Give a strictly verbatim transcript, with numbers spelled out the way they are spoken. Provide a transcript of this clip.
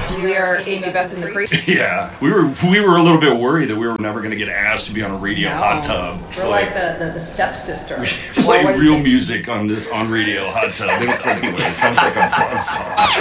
We are Amy Beth and the Creeps. Yeah, we were we were a little bit worried that we were never going to get asked to be on a radio No. hot tub. We're like, like the, the, the stepsister. We play real music on this on radio hot tub. Anyways, Sounds like a